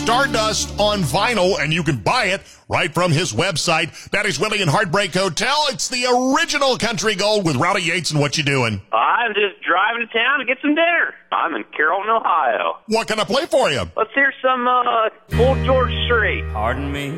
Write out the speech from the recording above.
Stardust on vinyl, and you can buy it right from his website. Daddy's Willie and Heartbreak Hotel. It's the original Country Gold with Rowdy Yates. And what you doing? I'm just driving to town to get some dinner. I'm in Carrollton, Ohio. What can I play for you? Let's hear some Old George Strait. Pardon me.